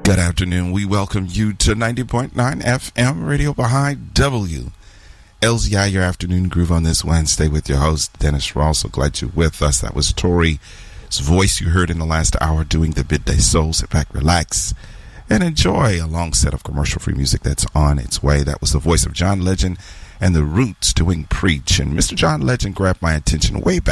Good afternoon. We welcome you to 90.9 FM Radio Baha'i W. LZI, your afternoon groove on this Wednesday with your host, Dennis Ross. So glad you're with us. That was Tori's voice you heard in the last hour doing the Midday Soul. Sit back, relax, and enjoy a long set of commercial-free music that's on its way. That was the voice of John Legend and the Roots doing Preach. And Mr. John Legend grabbed my attention way back